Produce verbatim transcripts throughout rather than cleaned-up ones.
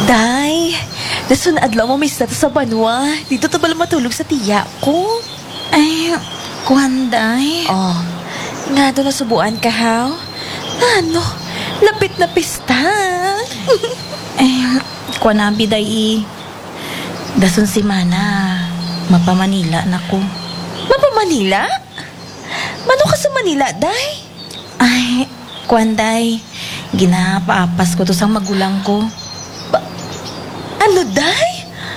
Day, nasun adlaw mo may status sa banwa. Dito to bala matulog sa tiya ko. Ay, kuanday. Oh, nga doon nasubuan ka, haw? Ano? Lapit na pista. Eh, kuanabi day i. Dason si Mana. Mapa Manila na ko. Mapa Manila? Mano ka sa Manila, Day? Ay, kuanday. Ginapaapas ko to sang magulang ko. Ano, Day?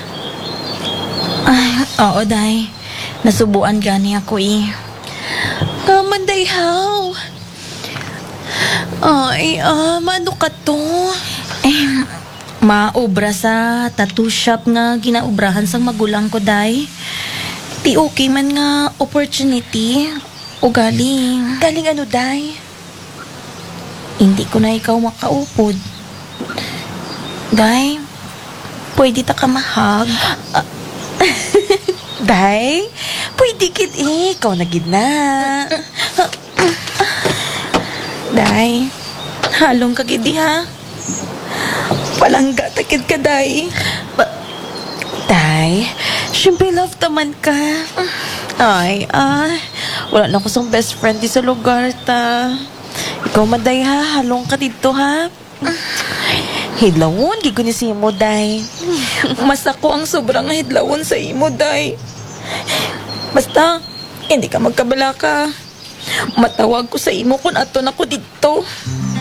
Ay, oo day. Nasubuan gani ako eh. Kaman, Day, haw? Ay, ah, mano ka to? Eh, maobra sa tattoo shop nga ginaubrahan sang magulang ko day. Ti okay man nga opportunity. O galing. Galing ano, Day? Hindi ko na ikaw makaupod. Day, pwede ta ka mahag. Day, pwede kit eh. Ikaw na gid na. Day, halong ka gidi ha. Palangga takid ka, day. Day, syempre love taman ka. Ay, ah, wala na ko sang best friend di sa lugar ta. Ikaw maday ha, halong ka dito ha. Hidlawon, gigo ni si mo, Day. Mas ako ang sobrang hidlawon sa imo, day. Basta, hindi ka magkabala ka. Matawag ko sa imo kung ato na ko dito.